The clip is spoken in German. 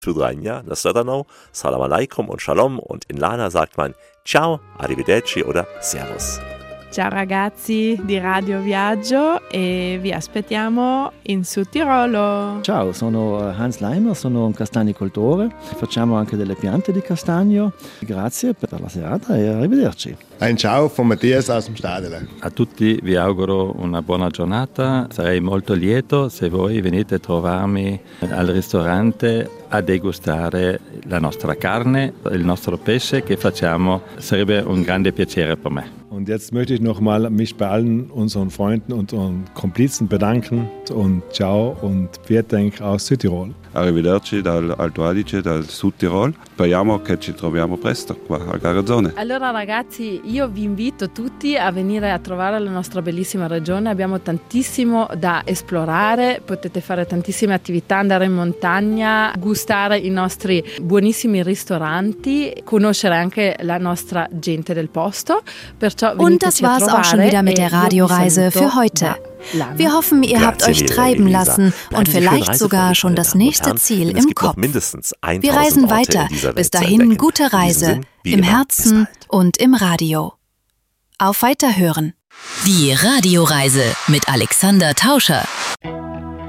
Tudranja, Nasradano, Salam Alaikum und Shalom und in Lana sagt man Ciao, Arrivederci oder Servus. Ciao ragazzi di Radio Viaggio e vi aspettiamo in Südtirolo. Ciao, sono Hans Leimer, sono un castagnicoltore, facciamo anche delle piante di castagno. Grazie per la serata e arrivederci. Ein Ciao von Matthias aus dem Stadele. A tutti vi auguro una buona giornata, sarei molto lieto se voi venite a trovarmi al ristorante a degustare la nostra carne, il nostro pesce che facciamo, sarebbe un grande piacere per me. Und jetzt möchte ich nochmal mich bei allen unseren Freunden und unseren Komplizen bedanken und ciao und vielen Dank aus Südtirol. Arrivederci dal Alto Adige, dal Sud Tirol. Speriamo che ci troviamo presto qua a Garazzone. Allora ragazzi, io vi invito tutti a venire a trovare la nostra bellissima regione. Abbiamo tantissimo da esplorare, potete fare tantissime attività, andare in montagna, gustare i nostri buonissimi ristoranti, conoscere anche la nostra gente del posto. Und das war's auch schon wieder mit der Radioreise für heute. Wir hoffen, ihr habt euch treiben lassen und vielleicht sogar schon das nächste Ziel im Kopf. Wir reisen weiter. Bis dahin gute Reise, im Herzen und im Radio. Auf Weiterhören. Die Radioreise mit Alexander Tauscher.